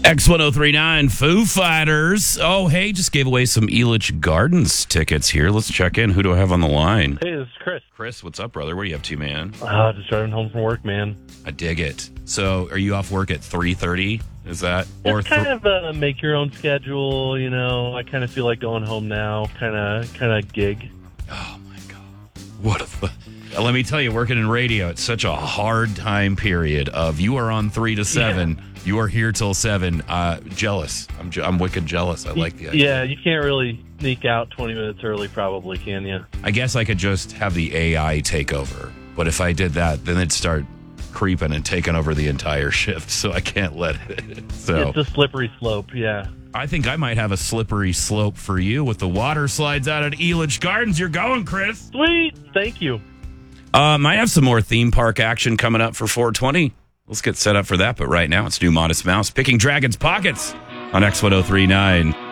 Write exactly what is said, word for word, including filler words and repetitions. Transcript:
X ten thirty-nine Foo Fighters. Oh, hey, just gave away some Elitch Gardens tickets here. Let's check in. Who do I have on the line? Hey, this is Chris. Chris, what's up, brother? What are you up to, man? Uh, just driving home from work, man. I dig it. So, are you off work at three thirty? Is that? Or kind th- of uh, make your own schedule, you know. I kind of feel like going home now, kind of kind of gig. Oh, my God. What a... Fu- Let me tell you, working in radio, it's such a hard time period of you are on three to seven. Yeah. You are here till seven. Uh, jealous. I'm je- I'm wicked jealous. I like the idea. Yeah, you can't really sneak out twenty minutes early, probably, can you? I guess I could just have the A I take over. But if I did that, then it'd start creeping and taking over the entire shift. So I can't let it. So it's a slippery slope, yeah. I think I might have a slippery slope for you with the water slides out at Elitch Gardens. You're going, Chris. Sweet. Thank you. Uh, might have some more theme park action coming up for four twenty. Let's get set up for that. But right now, it's New Modest Mouse picking Dragon's Pockets on X ten thirty-nine.